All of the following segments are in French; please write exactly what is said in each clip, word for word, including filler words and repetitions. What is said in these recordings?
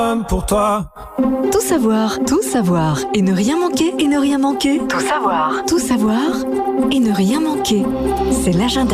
pour toi. Tout savoir, tout savoir et ne rien manquer et ne rien manquer. Tout savoir, tout savoir et ne rien manquer. C'est l'agenda.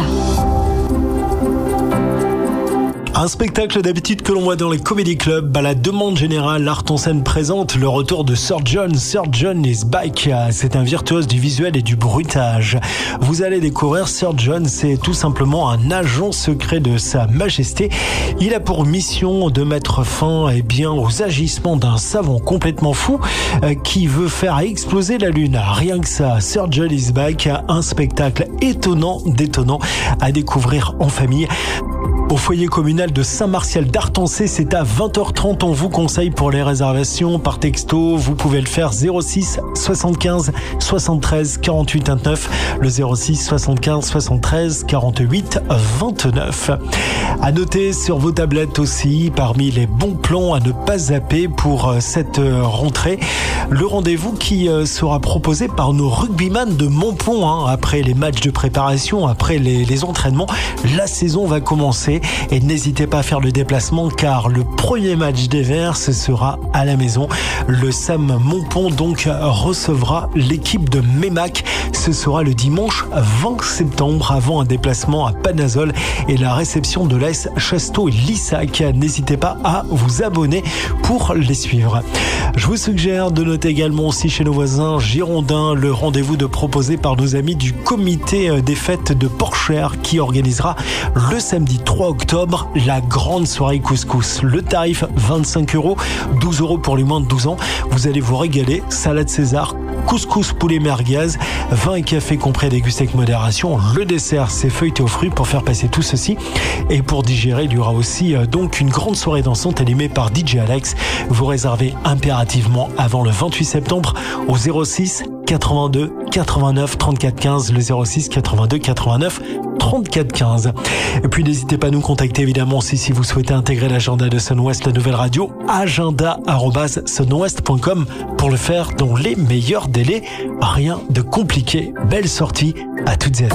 Un spectacle d'habitude que l'on voit dans les comedy clubs. À la demande générale, Art en scène présente le retour de Sir John. Sir John is back. C'est un virtuose du visuel et du bruitage. Vous allez découvrir Sir John. C'est tout simplement un agent secret de Sa Majesté. Il a pour mission de mettre fin eh bien, aux agissements d'un savant complètement fou euh, qui veut faire exploser la Lune. Rien que ça, Sir John is back. Un spectacle étonnant, détonnant à découvrir en famille. Au foyer communal de Saint-Martial d'Artancé, c'est à vingt heures trente. On vous conseille pour les réservations par texto. Vous pouvez le faire zéro six soixante-quinze soixante-treize quarante-huit vingt-neuf. Le zéro six soixante-quinze soixante-treize quarante-huit vingt-neuf. À noter sur vos tablettes aussi, parmi les bons plans à ne pas zapper pour cette rentrée, le rendez-vous qui sera proposé par nos rugbyman de Montpont. Hein. Après les matchs de préparation, après les, les entraînements, la saison va commencer. Et n'hésitez pas à faire le déplacement car le premier match des Verts, ce sera à la maison. Le Sam Montpont donc recevra l'équipe de Mémac. Ce sera le dimanche vingt septembre avant un déplacement à Panazol et la réception de l'A S Chasteau et Lissac. N'hésitez pas à vous abonner pour les suivre. Je vous suggère de noter également aussi chez nos voisins girondins le rendez-vous de proposé par nos amis du comité des fêtes de Porchère qui organisera le samedi trois octobre la grande soirée couscous. Le tarif vingt-cinq euros, douze euros pour les moins de douze ans. Vous allez vous régaler, salade César, couscous poulet merguez, vin et café compris à déguster avec modération. Le dessert, c'est feuilleté aux fruits pour faire passer tout ceci. Et pour digérer, il y aura aussi euh, donc une grande soirée dansante animée par D J Alex. Vous réservez impérativement avant le vingt-huit septembre au zéro six quatre-vingt-deux quatre-vingt-neuf trente-quatre quinze, le zéro six quatre-vingt-deux quatre-vingt-neuf trente-quatre quinze. Et puis n'hésitez pas à nous contacter évidemment aussi si vous souhaitez intégrer l'agenda de Sunwest, la nouvelle radio, agenda arobase sunwest point com pour le faire dans les meilleurs délais. Rien de compliqué. Belle sortie à toutes et à tous.